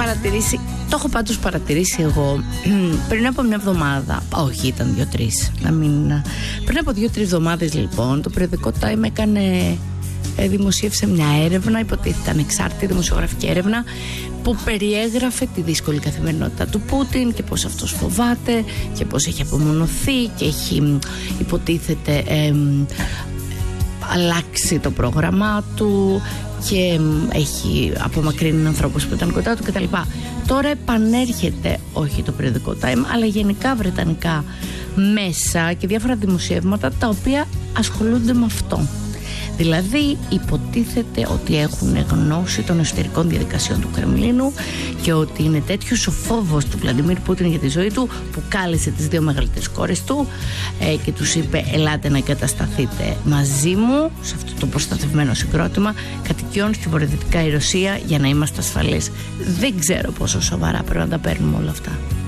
παρατηρήσει, το έχω πάντως παρατηρήσει εγώ πριν από μια εβδομάδα. Όχι, ήταν 2-3. Πριν από 2-3 εβδομάδες λοιπόν, το περιοδικό Time δημοσίευσε μια έρευνα, υποτίθεται ανεξάρτητη δημοσιογραφική έρευνα, που περιέγραφε τη δύσκολη καθημερινότητα του Πούτιν και πώς αυτός φοβάται και πώς έχει απομονωθεί και έχει, υποτίθεται, αλλάξει το πρόγραμμά του και έχει απομακρύνει ανθρώπους που ήταν κοντά του κτλ. Τώρα επανέρχεται, όχι το περιοδικό Time, αλλά γενικά βρετανικά μέσα και διάφορα δημοσιεύματα τα οποία ασχολούνται με αυτό. Δηλαδή υποτίθεται ότι έχουν γνώση των εσωτερικών διαδικασιών του Κρεμλίνου και ότι είναι τέτοιος ο φόβος του Βλαντιμίρ Πούτιν για τη ζωή του που κάλεσε τις δύο μεγαλύτερες κόρες του και τους είπε ελάτε να εγκατασταθείτε μαζί μου σε αυτό το προστατευμένο συγκρότημα κατοικιών στη βορειοδυτικά η Ρωσία για να είμαστε ασφαλείς. Δεν ξέρω πόσο σοβαρά πρέπει να τα παίρνουμε όλα αυτά.